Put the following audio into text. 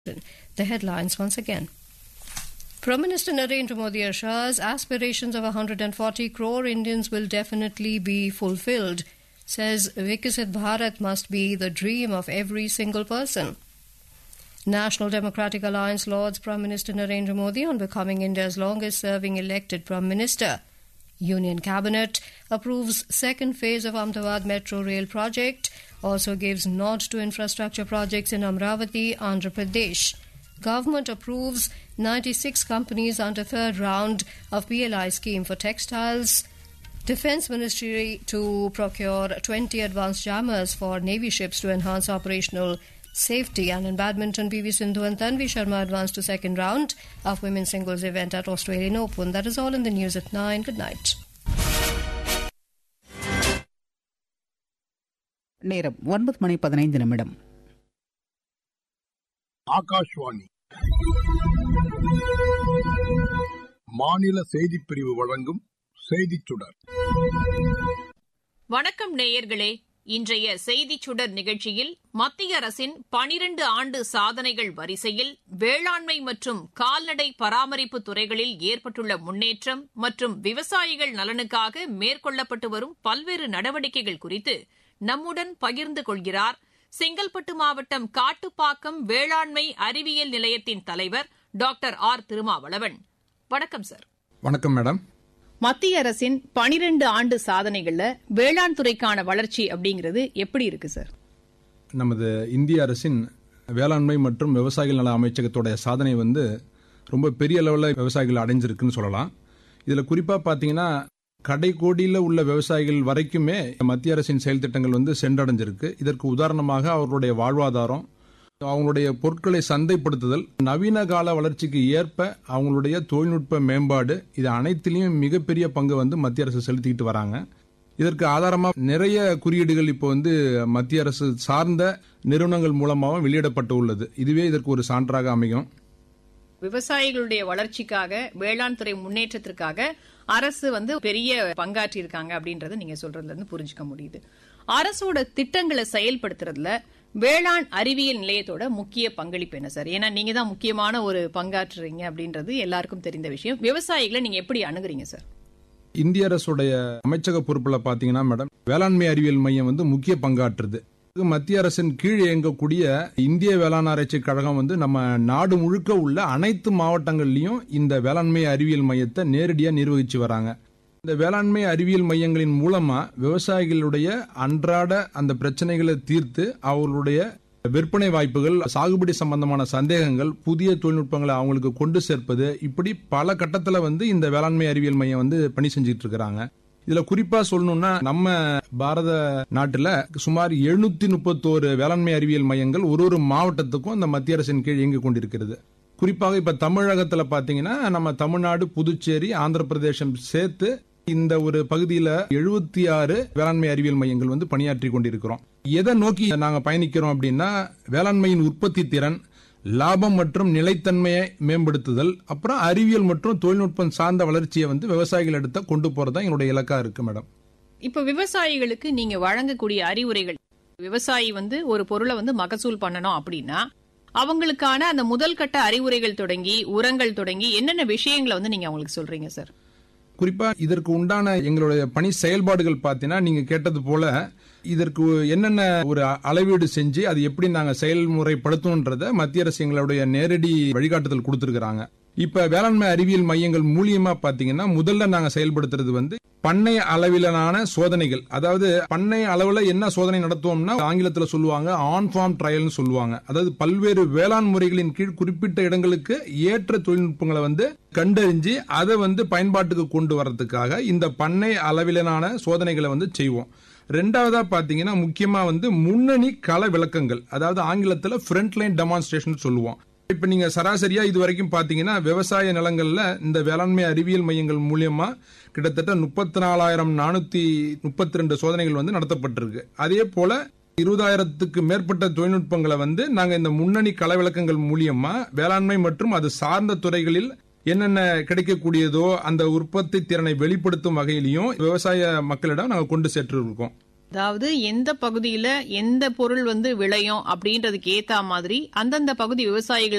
The headlines once again. Prime Minister Narendra Modi assures aspirations of 140 crore Indians will definitely be fulfilled. Says Vikasit Bharat must be the dream of every single person. National Democratic Alliance lauds Prime Minister Narendra Modi on becoming India's longest-serving elected Prime Minister. Union Cabinet approves second phase of Ahmedabad Metro Rail project, also gives nod to infrastructure projects in Amravati, Andhra Pradesh. Government approves 96 companies under third round of PLI scheme for textiles. Defence Ministry to procure 20 advanced jammers for Navy ships to enhance operational safety. And in badminton, PV Sindhu and Tanvi Sharma advanced to second round of women's singles event at Australian Open. That is all in the news at 9. Good night. நேரம் 9:15. ஆகாஷ்வாணி மாநில செய்திப் பிரிவு வழங்கும் செய்திச் சுடர். வணக்கம் நேயர்களே. இன்றைய செய்திச் சுடர் நிகழ்ச்சியில் மத்திய அரசின் 12 ஆண்டு சாதனைகள் வரிசையில் வேளாண்மை மற்றும் கால்நடை பராமரிப்பு துறைகளில் ஏற்பட்டுள்ள முன்னேற்றம் மற்றும் விவசாயிகள் நலனுக்காக மேற்கொள்ளப்பட்டு வரும் பல்வேறு நடவடிக்கைகள் குறித்து நம்முடன் பகிர்ந்து கொள்கிறார் செங்கல்பட்டு மாவட்டம் காட்டுப்பாக்கம் வேளாண்மை அறிவியல் நிலையத்தின் தலைவர் டாக்டர் ஆர் திருமாவளவன். வணக்கம் சார். வணக்கம் மேடம். மத்திய அரசின் 12 ஆண்டு சாதனைகள்ல வேளாண் துறைக்கான வளர்ச்சி அப்படிங்கிறது எப்படி இருக்கு சார்? நமது இந்திய அரசின் வேளாண்மை மற்றும் விவசாயிகள் நல அமைச்சகத்தோட சாதனை ரொம்ப பெரிய அளவில் விவசாயிகள் அடைஞ்சிருக்குன்னு சொல்லலாம். இதுல குறிப்பா பாத்தீங்கன்னா கடைக்கோடியில் உள்ள விவசாயிகள் வரைக்குமே மத்திய அரசின் செயல் திட்டங்கள் சென்றடைஞ்சிருக்கு. இதற்கு உதாரணமாக அவர்களுடைய வாழ்வாதாரம், அவங்களுடைய பொருட்களை சந்தைப்படுத்துதல், நவீன கால வளர்ச்சிக்கு ஏற்ப அவங்களுடைய தொழில்நுட்ப மேம்பாடு, இது அனைத்திலையும் மிகப்பெரிய பங்கு மத்திய அரசு செலுத்திக்கிட்டு வராங்க. இதற்கு ஆதாரமா நிறைய குறியீடுகள் இப்போ மத்திய அரசு சார்ந்த நிறுவனங்கள் மூலமாக வெளியிடப்பட்டு உள்ளது. இதுவே இதற்கு ஒரு சான்றாக அமையும். விவசாயிகளுடைய வளர்ச்சிக்காக, வேளாண் துறை முன்னேற்றத்திற்காக அரசு பெரிய பங்காற்றி இருக்காங்க அப்படின்றத நீங்க சொல்றதுல இருந்து புரிஞ்சுக்க முடியுது. அரசோட திட்டங்களை செயல்படுத்துறதுல வேளாண் அறிவியல் நிலையத்தோட முக்கிய பங்களிப்பு என்ன சார்? ஏன்னா நீங்க தான் முக்கியமான ஒரு பங்காற்றுறீங்க அப்படின்றது எல்லாருக்கும் தெரிந்த விஷயம். விவசாயிகளை நீங்க எப்படி அணுகுறீங்க சார்? இந்திய அரசுடைய அமைச்சக பொறுப்புல பாத்தீங்கன்னா மேடம், வேளாண்மை அறிவியல் மையம் முக்கிய பங்காற்றுது. மத்திய அரசின் கீழ் இயங்கக்கூடிய இந்திய வேளாண் ஆராய்ச்சி கழகம் நம்ம நாடு முழுக்க உள்ள அனைத்து மாவட்டங்கள்லயும் இந்த வேளாண்மை அறிவியல் மையத்தை நேரடியா நிர்வகிச்சு வராங்க. இந்த வேளாண்மை அறிவியல் மையங்களின் மூலமா விவசாயிகளுடைய அன்றாட அந்த பிரச்சனைகளை தீர்த்து அவர்களுடைய விற்பனை வாய்ப்புகள், சாகுபடி சம்பந்தமான சந்தேகங்கள், புதிய தொழில்நுட்பங்களை அவங்களுக்கு கொண்டு சேர்ப்பது, இப்படி பல கட்டத்துல இந்த வேளாண்மை அறிவியல் மையம் பணி செஞ்சிட்டு இருக்கிறாங்க. இதுல குறிப்பா சொல்லணும்னா நம்ம பாரத நாட்டுல சுமார் 731 வேளாண்மை அறிவியல் மையங்கள் ஒரு மாவட்டத்துக்கும் இந்த மத்திய அரசின் கீழ் இயங்கிக் கொண்டிருக்கிறது. குறிப்பாக இப்ப தமிழகத்துல பாத்தீங்கன்னா நம்ம தமிழ்நாடு, புதுச்சேரி, ஆந்திர பிரதேசம் சேர்த்து இந்த ஒரு பகுதியில 76 வேளாண்மை அறிவியல் மையங்கள் பணியாற்றி கொண்டிருக்கிறோம். எதை நோக்கி நாங்க பயணிக்கிறோம் அப்படின்னா, வேளாண்மையின் உற்பத்தி திறன், லாபம் மற்றும் நிலைத்தன்மையை மேம்படுத்துதல், அப்புறம் அறிவியல் மற்றும் தொழில்நுட்பம் சார்ந்த வளர்ச்சியை விவசாயிகள் எடுத்த கொண்டு போறதா என்னுடைய இலக்கா இருக்கு மேடம். இப்ப விவசாயிகளுக்கு நீங்க வழங்கக்கூடிய அறிவுரைகள், விவசாயி ஒரு பொருளை மகசூல் பண்ணணும் அப்படின்னா அவங்களுக்கான அந்த முதல் கட்ட அறிவுரைகள் தொடங்கி, உரங்கள் தொடங்கி என்னென்ன விஷயங்களை நீங்க அவங்களுக்கு சொல்றீங்க சார்? குறிப்பா இதற்கு உண்டான எங்களுடைய பணி செயல்பாடுகள் பாத்தீங்கன்னா, நீங்க கேட்டது போல இதற்கு என்னென்ன ஒரு அளவீடு செஞ்சு அது எப்படி நாங்க செயல்முறைப்படுத்தணும்ன்றத மத்திய அரசு எங்களுடைய நேரடி வழிகாட்டுதல் கொடுத்திருக்கிறாங்க. இப்ப வேளாண்மை அறிவியல் மையங்கள் மூலியமா பாத்தீங்கன்னா முதல்ல நாங்க செயல்படுத்துறது பண்ணை அளவிலான சோதனைகள். அதாவது பண்ணை அளவுல என்ன சோதனை நடத்துவோம்னா ஆங்கிலத்துல சொல்லுவாங்க ஆன் ஃபார்ம் ட்ரையல்னு சொல்லுவாங்க. அதாவது பல்வேறு வேளாண் முறைகளின் கீழ் குறிப்பிட்ட இடங்களுக்கு ஏற்ற தொழில்நுட்பங்களை கண்டறிஞ்சு அதை பயன்பாட்டுக்கு கொண்டு வர்றதுக்காக இந்த பண்ணை அளவிலான சோதனைகளை செய்வோம். ரெண்டாவதா பாத்தீங்கன்னா முக்கியமா முன்னணி கள விளக்கங்கள், அதாவது ஆங்கிலத்துல ஃப்ரண்ட் லைன் டெமான்ஸ்ட்ரேஷன் சொல்லுவோம். இப்ப நீங்க சராசரியா இது வரைக்கும் பாத்தீங்கன்னா விவசாய நிலங்கள்ல இந்த வேளாண்மை அறிவியல் மையங்கள் மூலியமா கிட்டத்தட்ட 34,432 சோதனைகள் நடத்தப்பட்டிருக்கு. அதே போல 20,000க்கு மேற்பட்ட தொழில்நுட்பங்களை நாங்க இந்த முன்னணி கள விளக்கங்கள் மூலியமா வேளாண்மை மற்றும் அது சார்ந்த துறைகளில் என்னென்ன கிடைக்கக்கூடியதோ அந்த உற்பத்தி திறனை வெளிப்படுத்தும் வகையிலையும் விவசாய மக்களிடம் நாங்க கொண்டு சென்று இருக்கோம். அதாவது எந்த பகுதியில எந்த பொருள் விளையும் அப்படின்றதுக்கு ஏத்த மாதிரி அந்தந்த பகுதி விவசாயிகள்